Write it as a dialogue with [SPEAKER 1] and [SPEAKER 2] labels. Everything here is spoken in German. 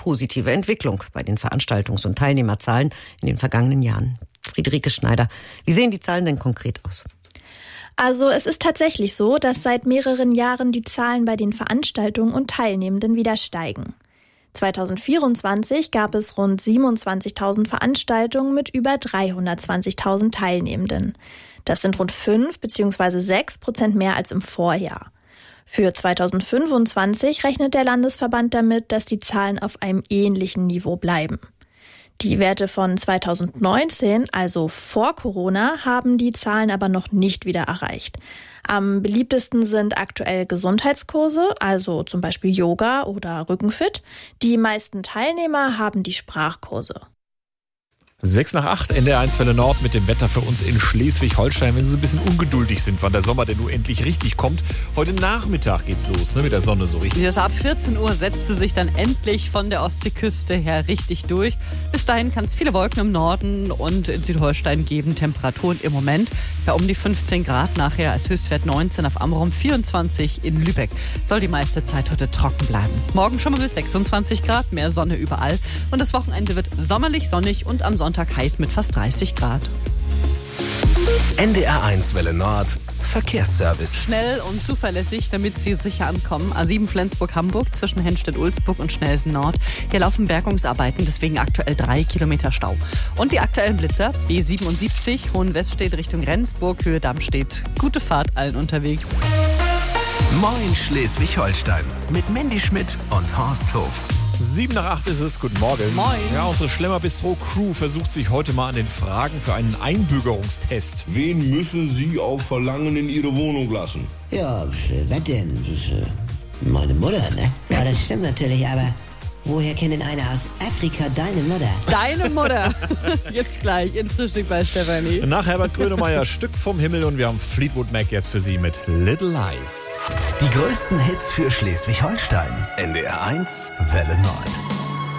[SPEAKER 1] positive Entwicklung bei den Veranstaltungs- und Teilnehmerzahlen in den vergangenen Jahren. Friederike Schneider, wie sehen die Zahlen denn konkret aus?
[SPEAKER 2] Also es ist tatsächlich so, dass seit mehreren Jahren die Zahlen bei den Veranstaltungen und Teilnehmenden wieder steigen. 2024 gab es rund 27.000 Veranstaltungen mit über 320.000 Teilnehmenden. Das sind rund 5 bzw. 6% mehr als im Vorjahr. Für 2025 rechnet der Landesverband damit, dass die Zahlen auf einem ähnlichen Niveau bleiben. Die Werte von 2019, also vor Corona, haben die Zahlen aber noch nicht wieder erreicht. Am beliebtesten sind aktuell Gesundheitskurse, also zum Beispiel Yoga oder Rückenfit. Die meisten Teilnehmer haben die Sprachkurse.
[SPEAKER 3] 6:08, NDR1 Welle Nord mit dem Wetter für uns in Schleswig-Holstein. Wenn Sie so ein bisschen ungeduldig sind, wann der Sommer denn nur endlich richtig kommt. Heute Nachmittag geht's los, mit der Sonne so richtig.
[SPEAKER 4] Also ab 14 Uhr setzt sie sich dann endlich von der Ostseeküste her richtig durch. Bis dahin kann es viele Wolken im Norden und in Südholstein geben. Temperaturen im Moment bei um die 15 Grad. Nachher als Höchstwert 19 auf Amrum, 24 in Lübeck. Soll die meiste Zeit heute trocken bleiben. Morgen schon mal bis 26 Grad, mehr Sonne überall. Und das Wochenende wird sommerlich, sonnig und am Sonntag heiß mit fast 30 Grad.
[SPEAKER 5] NDR1 Welle Nord Verkehrsservice.
[SPEAKER 4] Schnell und zuverlässig, damit Sie sicher ankommen. A7 Flensburg-Hamburg zwischen Henstedt-Ulzburg und Schnelsen Nord. Hier laufen Bergungsarbeiten, deswegen aktuell 3 Kilometer Stau. Und die aktuellen Blitzer, B77 Hohenweststedt Richtung Rendsburg, Höhe Dammstedt. Gute Fahrt allen unterwegs.
[SPEAKER 5] Moin Schleswig-Holstein mit Mandy Schmidt und Horst Hof.
[SPEAKER 3] 7:08 ist es. Guten Morgen.
[SPEAKER 4] Moin.
[SPEAKER 3] Ja, unsere Schlemmer-Bistro-Crew versucht sich heute mal an den Fragen für einen Einbürgerungstest.
[SPEAKER 6] Wen müssen Sie auf Verlangen in Ihre Wohnung lassen?
[SPEAKER 7] Ja, was denn? Das ist meine Mutter, ne? Ja, das stimmt natürlich, aber woher kennt denn einer aus Afrika deine Mutter?
[SPEAKER 4] Deine Mutter. Jetzt gleich in Frühstück bei Stefanie.
[SPEAKER 3] Nach Herbert Grönemeyer Stück vom Himmel und wir haben Fleetwood Mac jetzt für Sie mit Little Lies.
[SPEAKER 5] Die größten Hits für Schleswig-Holstein. NDR1 Welle Nord.